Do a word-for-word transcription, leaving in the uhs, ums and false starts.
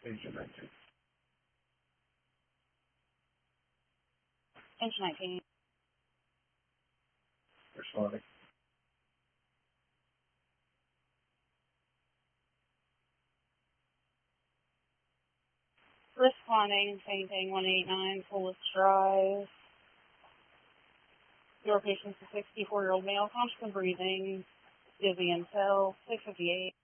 Engine nineteen. Engine nineteen. Responding. Responding, same thing, one eighty-nine, Fullest Drive. Your patient's a sixty-four-year-old male, conscious and breathing, dizzy and fell, six fifty-eight.